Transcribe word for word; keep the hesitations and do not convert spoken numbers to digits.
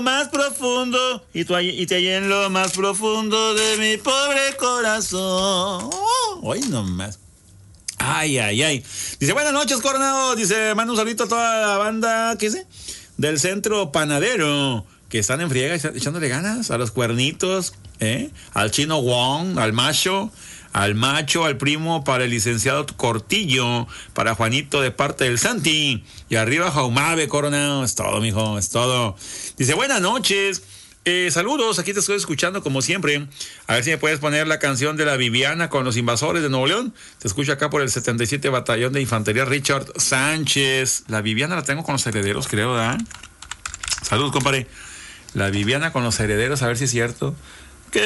más profundo y, tú, y te hallé en lo más profundo de mi pobre corazón. Hoy nomás. Ay, ay, ay. Dice, buenas noches, Coronado. Dice, manda un saludito a toda la banda, ¿qué dice? Del centro panadero, que están en friega echándole ganas a los cuernitos, ¿eh? Al chino Wong, al macho, al macho, al primo, para el licenciado Cortillo, para Juanito de parte del Santi, y arriba Jaumave, Coronado. Es todo, mijo, es todo. Dice, buenas noches. Eh, saludos, aquí te estoy escuchando como siempre. A ver si me puedes poner la canción de la Viviana con los invasores de Nuevo León. Te escucho acá por el setenta y siete Batallón de Infantería Richard Sánchez. La Viviana la tengo con los herederos, creo, ¿verdad? Saludos, compadre. La Viviana con los herederos, a ver si es cierto.